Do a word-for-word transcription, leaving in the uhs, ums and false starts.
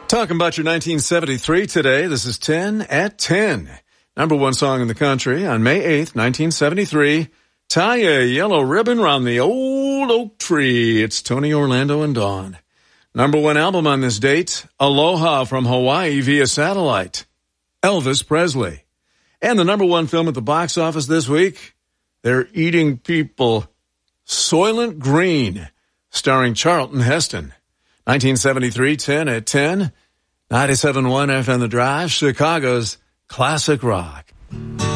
Talking about your nineteen seventy-three today. This is ten at ten. Number one song in the country on May eighth, nineteen seventy-three. Tie a yellow ribbon round the old oak tree. It's Tony Orlando and Dawn. Number one album on this date, Aloha from Hawaii via satellite, Elvis Presley. And the number one film at the box office this week, They're Eating People, Soylent Green, starring Charlton Heston. nineteen seventy-three, ten at ten, ninety-seven point one F M The Drive, Chicago's classic rock.